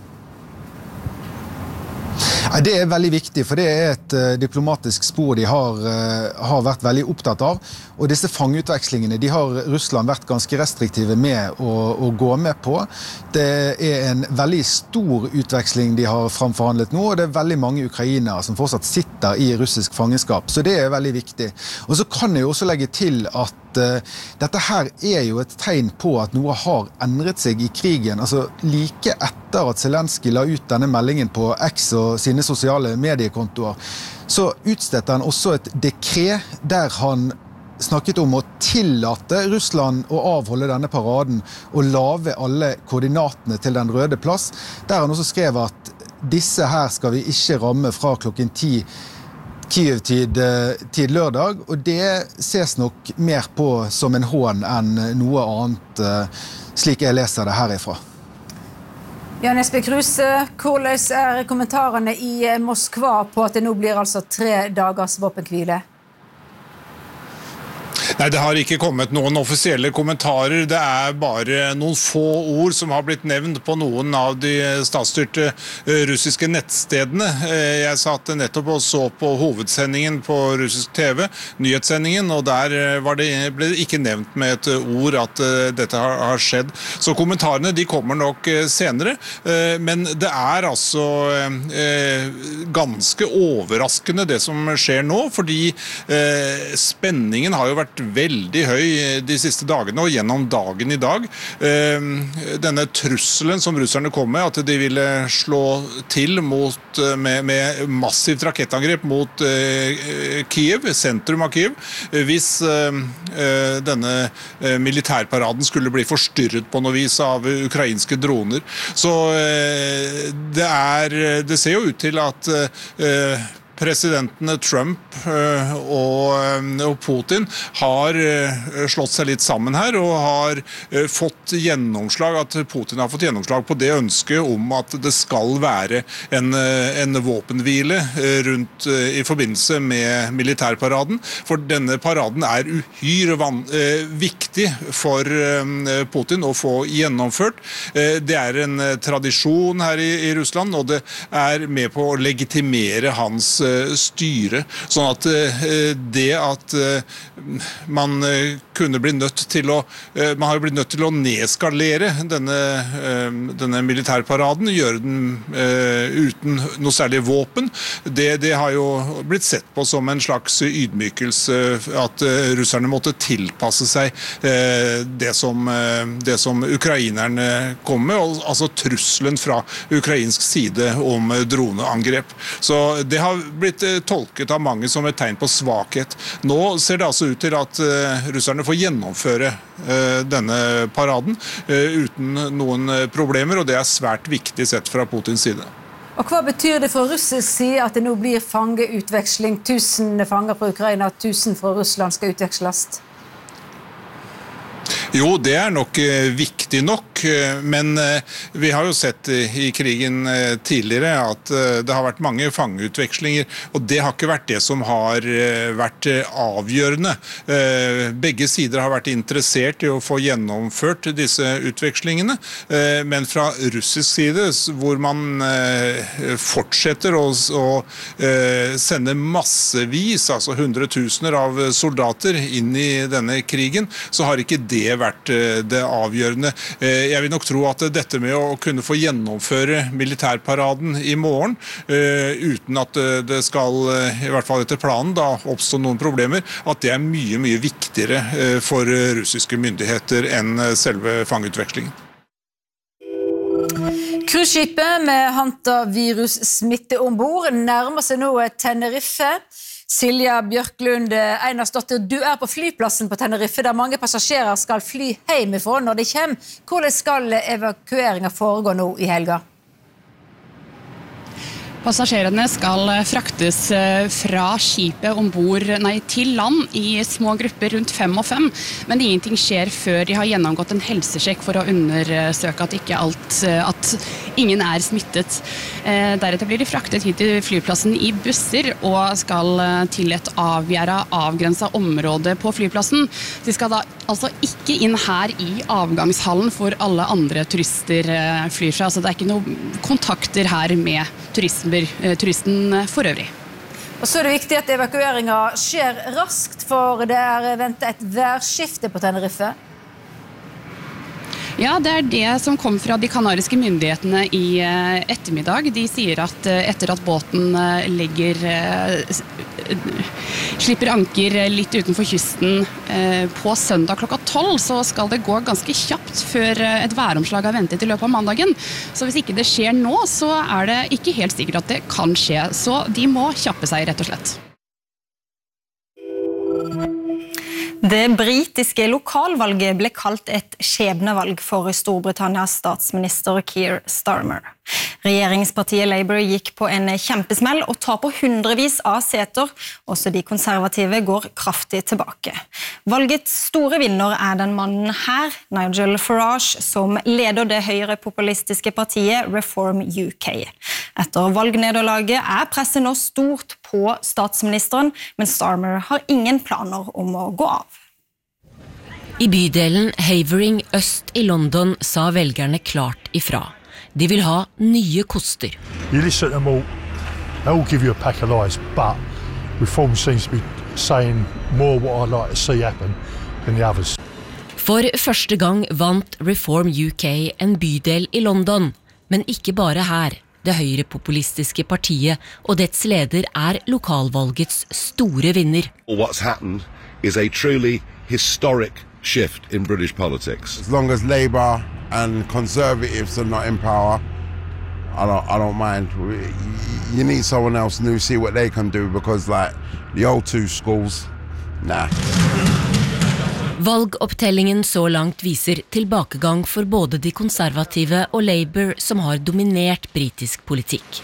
Det er veldig viktig, for det er et uh, diplomatisk spor de har, uh, har vært veldig opptatt av. Og disse fangeutvekslingene, de har Russland vært ganske restriktive med å, å gå med på. Det er en veldig stor utveksling de har framforhandlet nå, og det er veldig mange ukrainere som fortsatt sitter i russisk fangenskap. Så det er veldig viktig. Og så kan jeg jo også legge til at uh, dette her er jo et tegn på at noe har endret seg i krigen. Altså like etter at Zelenskyj la ut denne meldingen på X og sine sosiale mediekontoer, så utstedte han også et dekret der han snakket om å tillate Russland å avholde denne paraden og lave alle koordinatene til den røde plass, der han også skrev at disse her skal vi ikke ramme fra klokken ti Kiev-tid tid lørdag, og det ses nok mer på som en hån enn noe annet, slik jeg leser det herifra. Jan Espen Kruse, hvordan er kommentarene i Moskva på at det nå blir altså tre dagers våpenhvile? Nei, det har ikke kommet noen offisielle kommentarer. Det er bare noen få ord som har blitt nevnt på noen av de statsstyrte russiske nettstedene. Jeg satt nettopp og så på hovedsendingen på russisk T V, nyhetssendingen, og der var det, ble det ikke nevnt med et ord at dette har skjedd. Så kommentarene de kommer nok senere, men det er altså ganske overraskende det som skjer nå, fordi spenningen har jo vært veldig høy de siste dagene og gjennom dagen i dag. Denne trusselen som russerne kom med, at de ville slå til mot, med, med massivt rakettangrep mot Kiev, sentrum av Kiev, hvis denne militærparaden skulle bli forstyrret på noe vis av ukrainske droner. Så det, er, det ser jo ut til at presidentene Trump og Putin har slått seg litt sammen her og har fått gjennomslag, at Putin har fått gjennomslag på det ønsket om at det skal være en, en våpenhvile rundt i forbindelse med militærparaden. For denne paraden er uhyre van, viktig for Putin å få gjennomført. Det er en tradisjon her i, i Russland, og det er med på å legitimere hans styre, sånn at det at man kunne bli nødt til å man har blitt nødt til å nedskalere denne, denne militærparaden, gjøre den uten noe særlig våpen, det, det har jo blitt sett på som en slags ydmykelse at russerne måtte tilpasse seg det som, det som ukrainerne kom med, altså trusselen fra ukrainsk side om droneangrep. Så det har blitt tolket av mange som et tegn på svakhet. Nå ser det altså ut til at uh, russerne får gjennomføre uh, denne paraden uh, uten noen problemer, og det er svært viktig sett fra Putins side. Og hva betyr det fra russisk side at det nå blir fangeutveksling? Tusen fanger fra Ukraina, tusen fra Russland skal utveksles? Jo, det er nok eh, viktig nok, men eh, vi har jo sett eh, i krigen eh, tidligere at eh, det har vært mange fangeutvekslinger, og det har ikke vært det som har eh, vært eh, avgjørende. Eh, begge sider har vært interessert i å få gjennomført disse utvekslingene, eh, men fra russisk side, hvor man eh, fortsetter å, å eh, sende massevis, altså hundretusener av soldater inn i denne krigen, så har ikke det vært det avgjørende. Jeg vil nok tro at dette med å kunne få gjennomføre militærparaden i morgen, uten at det skal, i hvert fall etter planen, da oppstå noen problemer, at det er mye, mye viktigere for russiske myndigheter enn selve fangeutvekslingen. Cruiseskipet med hantavirussmitte ombord nærmer seg nå Tenerife. Silja Bjørklund Einarsdotter, du er på flyplassen på Tenerife, der mange passasjerer skal fly hjemmefra når de kommer. Hvordan skal evakueringen foregå nå i helga? Passasjerene skal fraktes fra skipet ombord, nei, til land i små grupper rundt fem og fem, men ingenting skjer før de har gjennomgått en helsesjekk for å undersøke at, ikke alt, at ingen er smittet. Deretter blir de fraktet hit til flyplassen i busser og skal til et avgjerdet avgrenset område på flyplassen. De skal da altså ikke inn her i avgangshallen for alle andre turister flyr fra, så det er ikke noen kontakter her med turisme. turisten for øvrig. Og så er det viktig at evakueringen skjer raskt, for det er ventet et værskifte på Tenerife. Ja, det er det som kom fra de kanariske myndighetene i ettermiddag. De sier at etter at båten legger, slipper anker litt utenfor kysten på søndag klokka tolv, så skal det gå ganske kjapt før et væromslag er ventet i løpet av mandagen. Så hvis ikke det skjer nå, så er det ikke helt sikkert at det kan skje. Så de må kjappe seg, rett og slett. Det britiske lokalvalget ble kalt et skjebnevalg for Storbritannias statsminister Keir Starmer. Regjeringspartiet Labour gikk på en kjempesmell og tar på hundrevis av seter, også de konservative går kraftig tilbake. Valgets store vinner er den mannen her, Nigel Farage, som leder det høyrepopulistiske partiet Reform U K. Etter valgnederlaget er presset nå stort på statsministeren, men Starmer har ingen planer om å gå av. I bydelen Havering øst i London sa velgerne klart ifra. De vil ha nye koster. You listen to them all, they all give you a pack of lies, but Reform seems to be saying more what I'd like to see happen than the others. For første gang vant Reform U K en bydel i London, men ikke bare her. Det høyrepopulistiske partiet og dets leder er lokalvalgets store vinner. What's happened is a truly historic shift in British politics. As long as Labour and Conservatives are not in power, I don't, I don't mind. You need someone else new, see what they can do, because like the old two schools, nah. Valgopptellingen så langt viser tilbakegang for både de konservative og Labour som har dominert britisk politikk.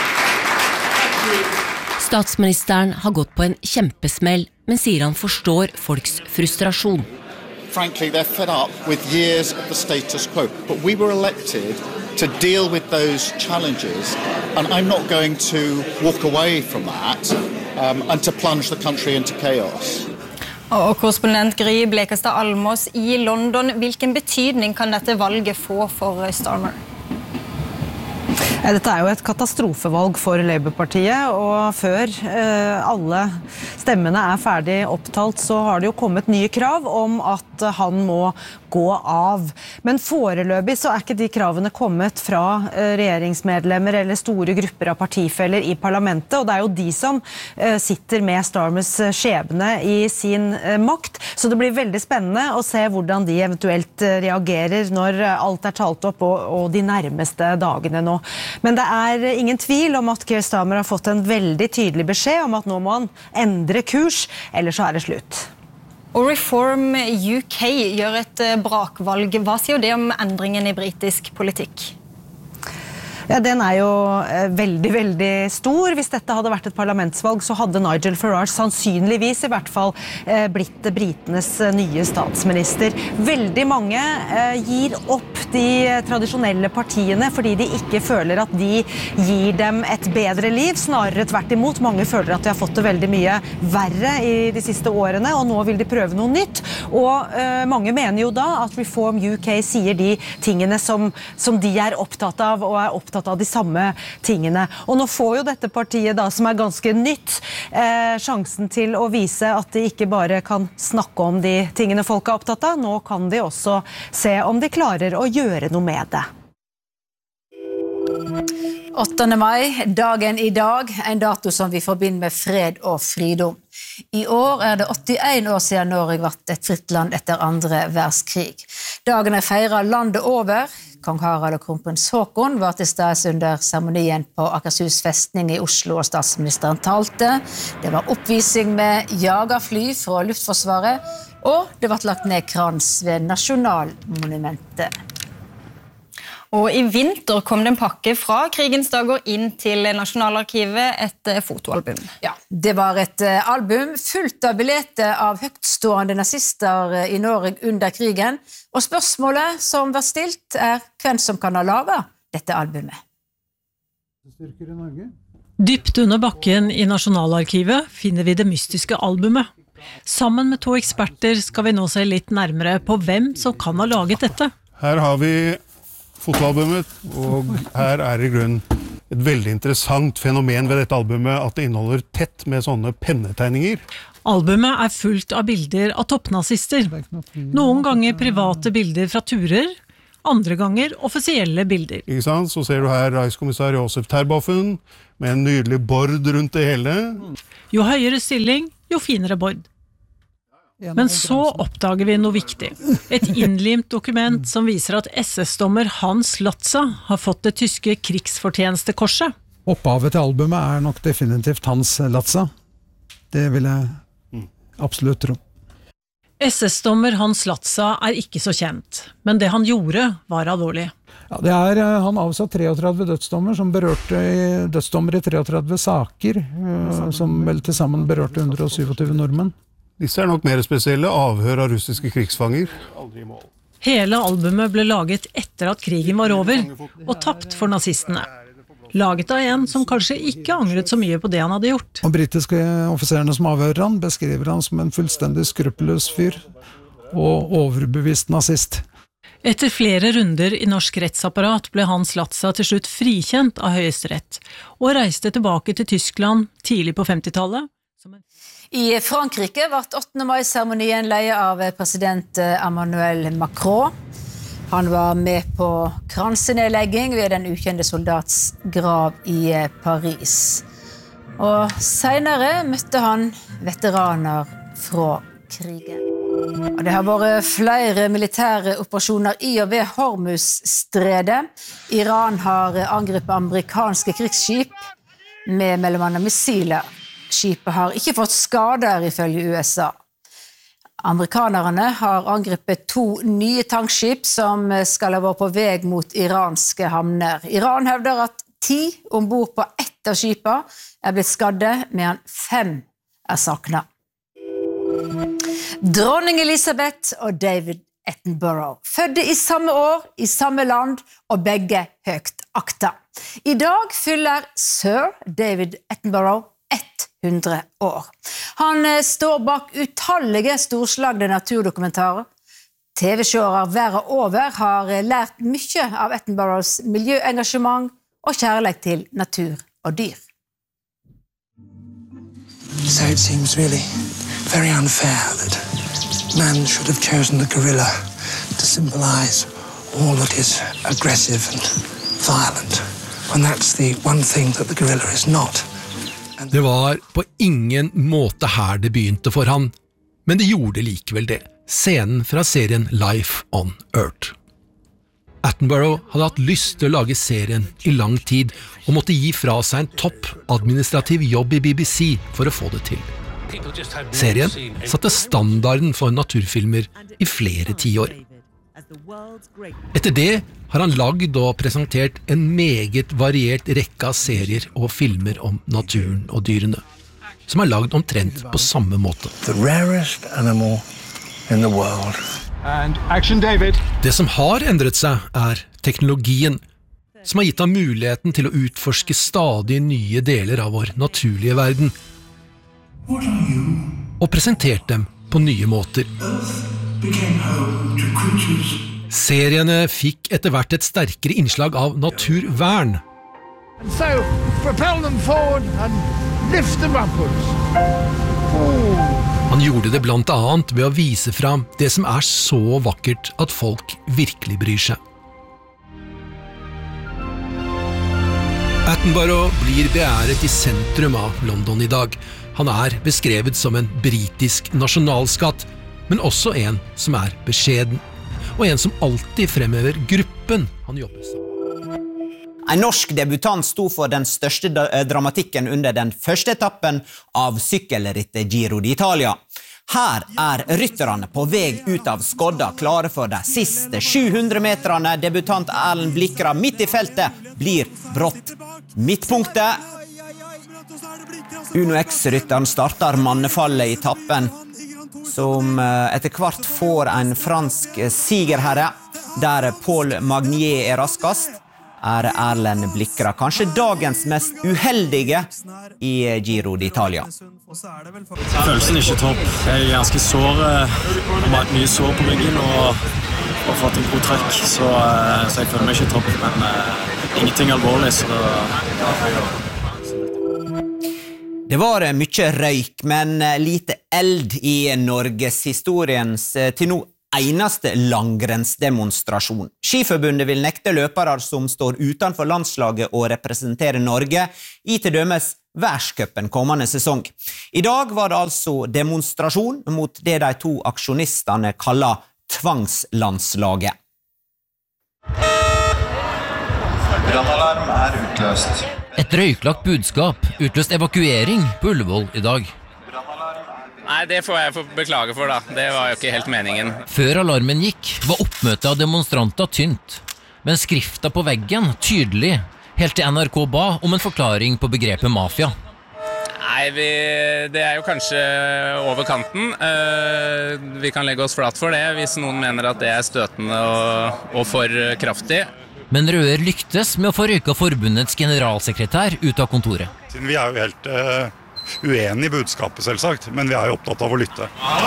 Statsministeren har gått på en kjempesmell, men sier han forstår folks frustrasjon. Frankly, they're fed up with years of the status quo. But we were elected to deal with those challenges, and I'm not going to walk away from that um, and to plunge the country into chaos. Og korrespondent Gry Blekastad Almås i London, hvilken betydning kan dette valget få for Starmer? Dette er jo et katastrofevalg for Labour-partiet, og før eh, alle stemmene er ferdig opptalt, så har det jo kommet nye krav om at han må gå av. Men foreløpig så er ikke de kravene kommet fra eh, regjeringsmedlemmer eller store grupper av partifeller i parlamentet, og det er jo de som eh, sitter med Starmers skjebne i sin eh, makt, så det blir veldig spennende å se hvordan de eventuelt eh, reagerer når alt er talt opp og, og de nærmeste dagene nå. Men det er ingen tvil om at Keir Starmer har fått en veldig tydelig beskjed om at nå må han endre kurs, eller så er det slutt. Og Reform U K gjør et brakvalg. Hva sier det om endringen i britisk politikk? Ja, den er jo eh, veldig, veldig stor. Hvis dette hadde vært et parlamentsvalg, så hadde Nigel Farage sannsynligvis i hvert fall eh, blitt britenes nye statsminister. Veldig mange eh, gir opp de tradisjonelle partiene fordi de ikke føler at de gir dem et bedre liv. Snarere tvert imot. Mange føler at de har fått det veldig mye verre i de siste årene, og nå vil de prøve noe nytt. Og eh, mange mener jo da at Reform U K sier de tingene som, som de er opptatt av, og er opptatt av de samme tingene. Og nå får jo dette partiet da, som er ganske nytt, eh, sjansen til å vise at de ikke bare kan snakke om de tingene folk er opptatt av, nå kan de også se om de klarer å gjøre noe med det. åttende mai, dagen i dag, en dato som vi forbinder med fred og fridom. I år er det åttien år siden Norge ble et fritt land etter andre verdenskrig. Dagen er feiret landet over. Kong Harald og kronprins Haakon var til stede under seremonien på Akershus festning i Oslo, og statsministeren talte. Det var oppvisning med jagerfly fra Luftforsvaret, og det ble lagt ned krans ved Nasjonalmonumentet. Og i vinter kom det en pakke fra krigens dager inn til Nasjonalarkivet, et fotoalbum. Ja, det var et album fullt av billetter av høytstående nazister i Norge under krigen, og spørsmålet som var stilt er hvem som kan ha laget dette albumet. Dypt under bakken i Nasjonalarkivet finner vi det mystiske albumet. Sammen med to eksperter skal vi nå se litt nærmere på hvem som kan ha laget dette. Her har vi fotoalbumet, og her er i grunnen et veldig interessant fenomen ved dette albumet, at det inneholder tett med sånne pennetegninger. Albumet er fullt av bilder av toppnazister. Noen ganger private bilder fra turer, andre ganger offisielle bilder. Ikke sant? Så ser du her reiskommissær Josef Terboven, med en nydelig bord rundt det hele. Jo høyere stilling, jo finere bord. Men så oppdager vi noe viktig. Et innlimt dokument som viser at S S-dommer Hans Latza har fått det tyske krigsfortjenestekorset. Opphavet til albumet er nok definitivt Hans Latza. Det vil jeg absolutt tro. S S-dommer Hans Latza er ikke så kjent, men det han gjorde var alvorlig. Ja, det er, han avsatt treogtredve dødsdommer som berørte dødsdommer i treogtredve saker, som vel til sammen berørte hundre og syttisju nordmenn. Disse er nok mer spesielle, avhør av russiske krigsfanger. Hele albumet ble laget etter at krigen var over, og tapt for nazistene. Laget av en som kanskje ikke angret så mye på det han hadde gjort. De britiske offiserene som avhører han, beskriver han som en fullstendig skruppelløs fyr og overbevist nazist. Etter flere runder i norsk rettsapparat ble Hans Latza til slutt frikjent av Høyesterett, og reiste tilbake til Tyskland tidlig på femtitallet. I Frankrike ble åttende mai-seremonien ledet av president Emmanuel Macron. Han var med på kransenedlegging ved den ukjente soldats grav i Paris. Og senere møtte han veteraner fra krigen. Og det har vært flere militære operasjoner i og ved Hormuzstredet. Iran har angrepet amerikanske krigsskip med mellom annet missiler. Skipet har ikke fått skader ifølge U S A. Amerikanerne har angrepet to nye tankskip som skal ha vært på vei mot iranske havner. Iran hevder at ti ombord på ett av skipene er blitt skadde, medan fem er savnet. Dronning Elisabeth og David Attenborough, fødde i samme år, i samme land, og begge høyt akta. I dag fyller Sir David Attenborough hundre år. Han står bak utallige storslagne naturdokumentarer. T V-seere verden over har lært mye av Attenboroughs miljøengasjement og kjærlighet til natur og dyr. So it seems really very unfair that man should have chosen the gorilla to symbolize all that is aggressive and violent, when that's the one thing that the gorilla is not. Det var på ingen måte her det begynte for han, men det gjorde likevel det. Scenen fra serien Life on Earth. Attenborough hadde hatt lyst til å lage serien i lang tid, og måtte gi fra seg en topp administrativ jobb i B B C for å få det til. Serien satte standarden for naturfilmer i flere tiår. Etter det har han lagd og presentert en meget variert rekke av serier og filmer om naturen og dyrene, som er lagd omtrent på samme måte. The rarest animal in the world. And action, David. Det som har endret seg er teknologien, som har gitt ham muligheten til å utforske stadig nye deler av vår naturlige verden, og presentert dem på nye måter. Seriene fikk etter hvert et sterkere innslag av naturvern. So, propel them forward and lift them upwards. Han gjorde det blant annet ved å vise fram det som er så vakkert at folk virkelig bryr seg. Attenborough blir beæret i sentrum av London i dag. Han er beskrevet som en britisk nasjonalskatt, men også en som er beskjeden, og en som alltid fremhever gruppen han jobber sammen. En norsk debutant sto for den største dramatikken under den første etappen av sykkelrittet Giro d'Italia. Her er rytterne på vei ut av skodda klare for de siste sju hundre meterne. Debutant Erlend Blikra midt i feltet blir brått midtpunktet. Uno X-rytteren starter mannefallet i tappen, som etter hvert får en fransk sigerherre, der Paul Magnier er raskast. Er Erlend Blikra kanskje dagens mest uheldige i Giro d'Italia. Følelsen er ikke topp. Jeg er ganske sår, jeg har mye sår på ryggen og har fått en god trøkk, så, så jeg føler meg ikke topp, men uh, ingenting alvorlig, så det var mye røyk, men lite eld i Norges historiens til nå eneste langrennsdemonstrasjon. Skiforbundet vil nekte løpere som står utenfor landslaget og representerer Norge i til dømes verdenscupen kommende sesong. I dag var det altså demonstrasjon mot det de to aksjonistene kaller tvangslandslaget. Brannalarm er utløst. Et røyklagt budskap utløst evakuering på Ullevål i dag. Nei, det får jeg beklage for da. Det var jo ikke helt meningen. Før alarmen gikk, var oppmøtet av demonstranter tynt, men skrifta på veggen tydelig, helt til N R K ba om en forklaring på begrepet mafia. Nei, vi, det er jo kanskje over kanten. Uh, vi kan legge oss flat for det, hvis noen mener at det er støtende og, og for kraftig. Men Røer lyktes med å få røyka forbundets generalsekretær ut av kontoret. Siden vi er jo helt... Uh... uenig i budskapet selvsagt, men vi er jo opptatt av å lytte.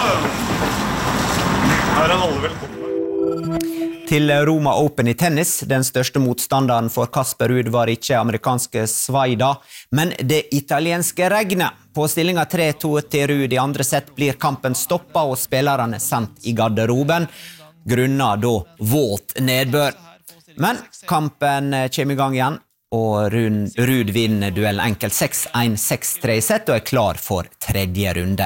Her er alle velkomne. Til Roma Open i tennis, den største motstanderen for Kasper Ruud var ikke amerikanske Svaida, men det italienske regnet. På stillinga tre to til Ruud i andre sett blir kampen stoppet og spillerne sendt i garderoben, grunnet da våt nedbør. Men kampen kommer i gang igjen, og Ruud vinner duellen enkelt seks en seks tre i sett og er klar for tredje runde.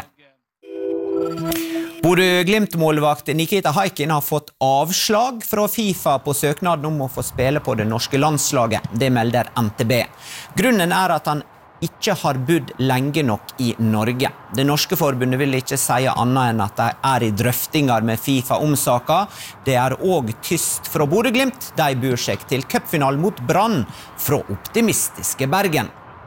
Bodø-Glimt-målvakt Nikita Haikin har fått avslag fra FIFA på søknaden om å få spille på det norske landslaget. Det melder N T B. Grunnen er at han ikke har bodd lenge nok i Norge. Det norske forbundet vil ikke si annet enn at de er i drøftinger med FIFA om saka. Det er også tyst fra Bodø-Glimt. De bur seg til cupfinalen mot Brann fra optimistiske Bergen.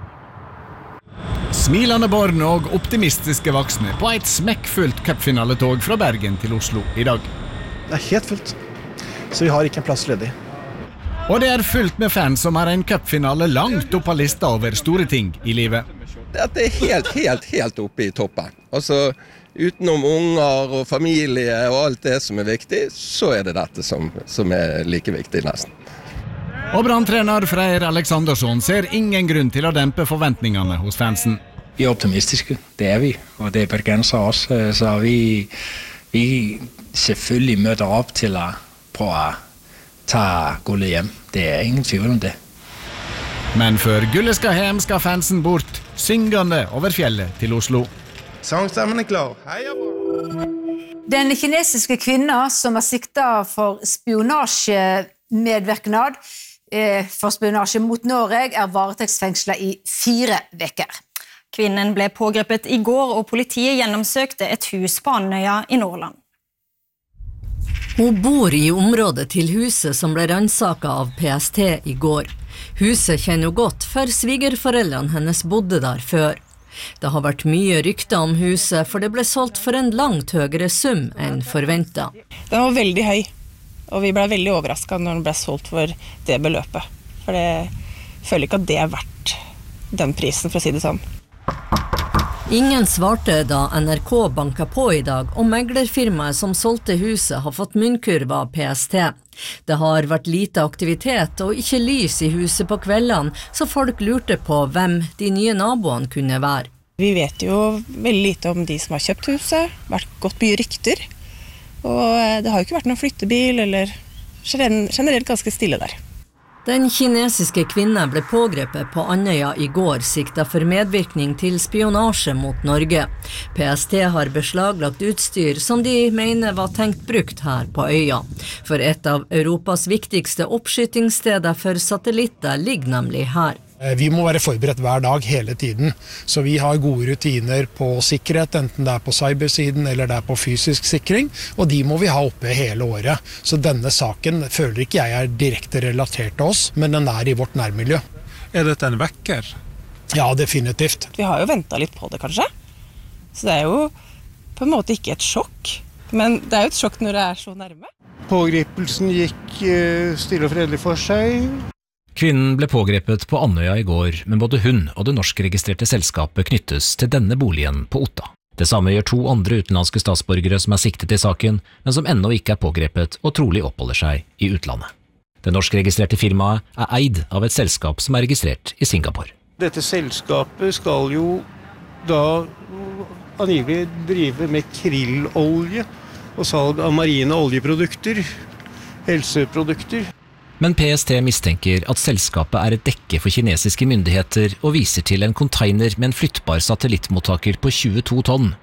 Smilende barn og optimistiske voksne på et smekkfullt cupfinaletog fra Bergen til Oslo i dag. Det er helt fullt, så vi har ikke en plass ledig. Og det er fullt med fans som har en cupfinale langt opp på lista over store ting i livet. Det er helt, helt, helt oppe i toppen. Altså, utenom unger og familie og alt det som er viktig, så er det dette som, som er like viktig nesten. Og Brann-trener Freyr Alexandersson ser ingen grunn til å dempe forventningene hos fansen. Vi er optimistiske, det er vi, og det er bergenser også, så vi, vi selvfølgelig møter opp til å prøve å ta gullet hjem. Det er ingen tvil om det. Men før gullet skal hjem skal fansen bort, syngende over fjellet til Oslo. Sangstemmen er klar. Heia på! Den kinesiske kvinna som er siktet for spionasjemedvirknad for spionasje mot Norge er varetektsfengslet i fire veker. Kvinnen ble pågrepet i går, og politiet gjennomsøkte et hus på Andøya i Nordland. Hun bor i området til huset som ble ransaket av P S T i går. Huset kjenner hun godt, for svigerforeldrene hennes bodde der før. Det har vært mye rykter om huset, for det ble solgt for en langt høyere sum enn forventet. Den var veldig høy, og vi ble veldig overrasket når den ble solgt for det beløpet. For jeg føler ikke at det er verdt den prisen, for å si det sånn. Ingen svarte da N R K banket på i dag, og meglerfirmaet som solgte huset har fått munnkurv av P S T. Det har vært lite aktivitet og ikke lys i huset på kveldene, så folk lurte på hvem de nye naboene kunne være. Vi vet jo veldig lite om de som har kjøpt huset, vært gått mye rykter, og det har jo ikke vært noen flyttebil, eller generelt ganske stille der. Den kinesiske kvinnen ble pågrepet på Andøya i går, sikta for medvirkning til spionasje mot Norge. P S T har beslaglagt utstyr som de mener var tenkt brukt her på øya. For et av Europas viktigste oppskytingssteder for satellitter ligger nemlig her. Vi må være forberedt hver dag hele tiden, så vi har gode rutiner på sikkerhet, enten det er på cybersiden eller det er på fysisk sikring, og de må vi ha oppe hele året. Så denne saken føler ikke jeg er direkte relatert til oss, men den er i vårt nærmiljø. Er dette en vekker? Ja, definitivt. Vi har jo ventet litt på det kanskje, så det er jo på en måte ikke et sjokk, men det er jo et sjokk når det er så nærme. Pågripelsen gikk stille og fredelig for seg. Kvinnen ble pågrepet på Andøya i går, men både hun og det norskregistrerte selskapet knyttes til denne boligen på Otta. Det samme gjør to andre utenlandske statsborgere som er siktet i saken, men som ennå ikke er pågrepet og trolig oppholder seg i utlandet. Det norskregistrerte firmaet er eid av et selskap som er registrert i Singapore. Dette selskapet skal jo da angivelig drive med krillolje og salg av marine oljeprodukter, helseprodukter. Men P S T mistenker at selskapet er et dekke for kinesiske myndigheter og viser til en container med en flyttbar satellittmottaker på tjueto tonn,